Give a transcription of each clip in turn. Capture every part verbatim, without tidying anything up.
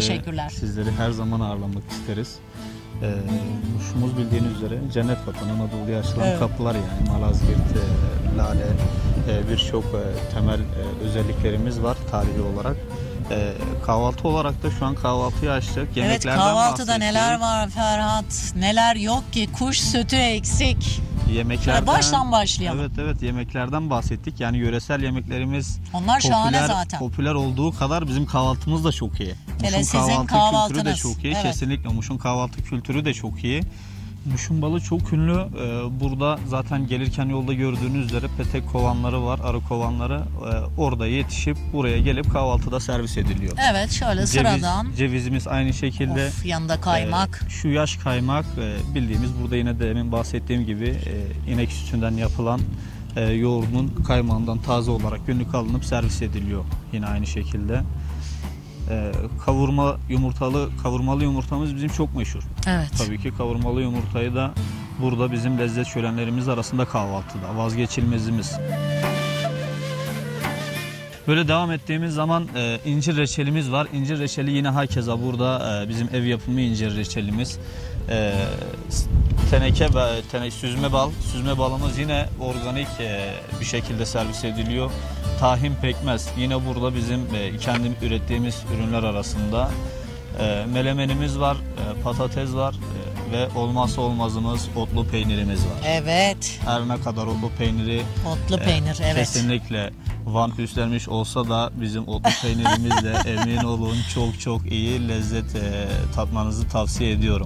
teşekkürler. Sizleri her zaman ağırlamak isteriz. Ee, Muş'umuz bildiğiniz üzere cennet vatanı, Anadolu'ya açılan Evet. kapılar yani. Malazgirt, e, Lale, e, birçok e, temel e, özelliklerimiz var tarihi olarak. E, kahvaltı olarak da şu an kahvaltıyı açtık. Evet, Yemeklerden kahvaltıda bahsettik. neler var Ferhat? Neler yok ki? Kuş sütü eksik. Yemeklerden, Şöyle baştan başlayalım. Evet evet yemeklerden bahsettik. Yani yöresel yemeklerimiz Onlar şahane popüler, zaten. popüler olduğu kadar bizim kahvaltımız da çok iyi. Hele Muş'un sizin kahvaltı kültürü de kahvaltınız. çok iyi. Evet. Kesinlikle Muş'un kahvaltı kültürü de çok iyi. Muş'un balı çok ünlü. Ee, burada zaten gelirken yolda gördüğünüz üzere petek kovanları var, arı kovanları. Ee, orada yetişip buraya gelip kahvaltıda servis ediliyor. Evet, şöyle Ceviz, sıradan. Cevizimiz aynı şekilde. Of, yanında kaymak. Ee, şu yaş kaymak e, bildiğimiz burada yine de demin bahsettiğim gibi e, inek sütünden yapılan e, yoğurdun kaymağından taze olarak günlük alınıp servis ediliyor yine aynı şekilde. E, kavurma yumurtalı kavurmalı yumurtamız bizim çok meşhur. Evet. Tabii ki kavurmalı yumurtayı da burada bizim lezzet şölenlerimiz arasında kahvaltıda vazgeçilmezimiz. Böyle devam ettiğimiz zaman e, incir reçelimiz var. İncir reçeli yine hakeza burada e, bizim ev yapımı incir reçelimiz. E, teneke ve tene, süzme bal. Süzme balımız yine organik e, bir şekilde servis ediliyor. Tahin pekmez yine burada bizim e, kendi ürettiğimiz ürünler arasında. E, melemenimiz var, e, patates var e, ve olmazsa olmazımız otlu peynirimiz var. Evet. Her ne kadar otlu peyniri Otlu e, peynir, evet. kesinlikle Van üstlenmiş olsa da bizim otlu peynirimizle emin olun çok çok iyi lezzet e, tatmanızı tavsiye ediyorum.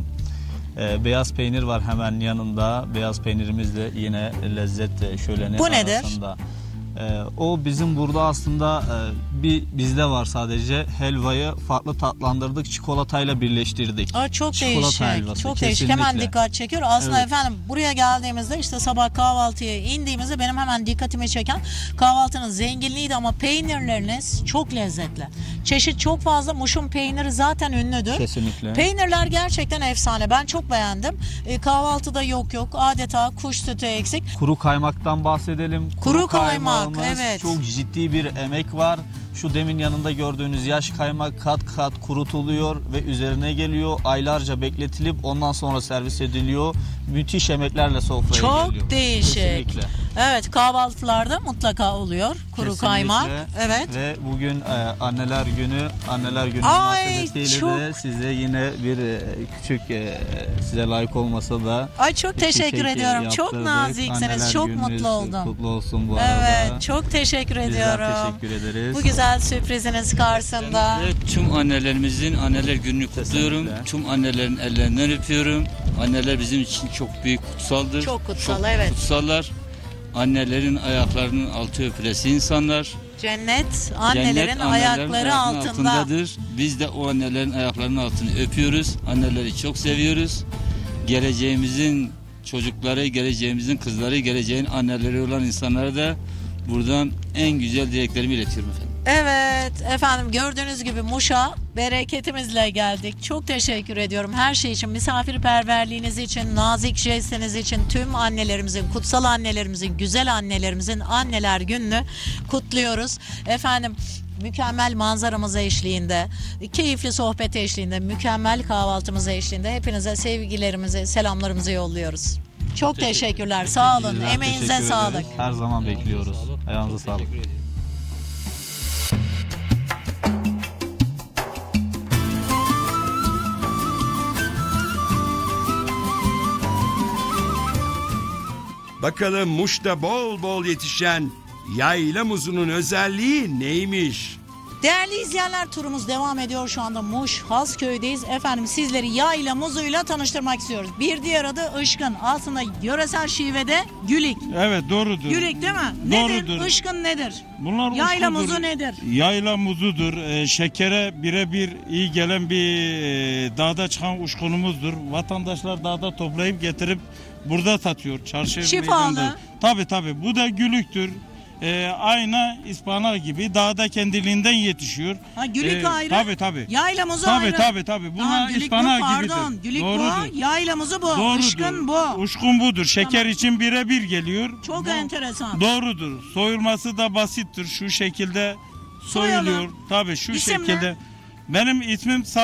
E, beyaz peynir var hemen yanında. Beyaz peynirimizle yine lezzet e, şöleni Bu arasında. nedir? Ee, o bizim burada aslında e, bir bizde var sadece helvayı farklı tatlandırdık çikolatayla birleştirdik. Aa, çok Çikolata değişik. helvası, Çok değişik. Hemen kesinlikle. dikkat çekiyor. Aslında Evet. efendim buraya geldiğimizde işte sabah kahvaltıya indiğimizde benim hemen dikkatimi çeken kahvaltının zenginliğiydi ama peynirleriniz çok lezzetli. Çeşit çok fazla. Muş'un peyniri zaten ünlüdür. Kesinlikle. Peynirler gerçekten efsane. Ben çok beğendim. E, kahvaltıda yok yok. Adeta kuş sütü eksik. Kuru kaymaktan bahsedelim. Kuru kaymak, kaymağımız, evet. Çok ciddi bir emek var. Şu demin yanında gördüğünüz yaş kaymak kat kat kurutuluyor ve üzerine geliyor. Aylarca bekletilip ondan sonra servis ediliyor. Müthiş emeklerle sofraya Çok geliyor. değişik. Kesinlikle. Evet, kahvaltılarda mutlaka oluyor. Kuru Kesinlikle. kaymak. Evet. Ve bugün e, anneler günü, anneler günü Ay, münasebetiyle çok- de size yine bir e, küçük e, size layık olmasa da Ay çok bir teşekkür çiçek, e, ediyorum. Çok yaptırdık. naziksiniz. Anneler Çok gününüz mutlu oldum. Kutlu olsun bu arada. Evet, çok teşekkür Bizler ediyorum. teşekkür ederiz. Bu güzel sürpriziniz karşısında. Ve tüm annelerimizin anneler gününü kutluyorum. Kesinlikle. Tüm annelerin ellerinden öpüyorum. Anneler bizim için çok büyük kutsaldır. Çok kutsal, evet. kutsallar. Annelerin ayaklarının altı öpülesi insanlar. Cennet annelerin Cennet annelerin ayakları ayaklarının altında. altındadır. Biz de o annelerin ayaklarının altını öpüyoruz. Anneleri çok seviyoruz. Geleceğimizin çocukları, geleceğimizin kızları, geleceğin anneleri olan insanlara da buradan en güzel dileklerimi iletiyorum efendim. Evet efendim, gördüğünüz gibi Muş'a bereketimizle geldik. Çok teşekkür ediyorum her şey için, misafirperverliğiniz için, nazik jestiniz için. Tüm annelerimizin, kutsal annelerimizin, güzel annelerimizin anneler gününü kutluyoruz. Efendim mükemmel manzaramız eşliğinde, keyifli sohbet eşliğinde, mükemmel kahvaltımız eşliğinde hepinize sevgilerimizi, selamlarımızı yolluyoruz. Çok teşekkürler. Sağ olun. Bizler Emeğinize teşekkür sağlık. ederiz. Her zaman bekliyoruz. Ayağınıza sağlık. Bakalım Muş'ta bol bol yetişen yayla muzunun özelliği neymiş? Değerli izleyenler, turumuz devam ediyor. Şu anda Muş Hazköy'deyiz. Efendim sizleri yayla muzuyla tanıştırmak istiyoruz. Bir diğer adı ışkın. Aslında yöresel şivede gülik. Evet doğrudur. Gülik değil mi? Doğrudur. Nedir? Işkın nedir? Bunlar Yayla uçludur. muzu nedir? Yayla muzudur. Ee, şekere birebir iyi gelen bir e, dağda çıkan uçkunumuzdur. Vatandaşlar dağda toplayıp getirip burada satıyor. Çarşı Şifalı. meydanda. Tabii tabii. Bu da gülüktür. Ee, ayna ıspanak gibi dağda kendiliğinden yetişiyor. Ha, gülik Ee, ayrı. Tabii tabii. Yayla muzu Tabii ayrı. tabii tabii. Bunlar Tamam, gülik bu, ıspanak pardon. gibidir. Gülik Doğrudur. bu, yayla muzu bu. Doğrudur. Işkın bu. Uçkun budur. Şeker için birebir geliyor. Çok Bu- enteresan. Doğrudur. Soyulması da basittir. Şu şekilde Soyalım. soyuluyor. Tabii şu İsim ne? şekilde. Benim ismim Sa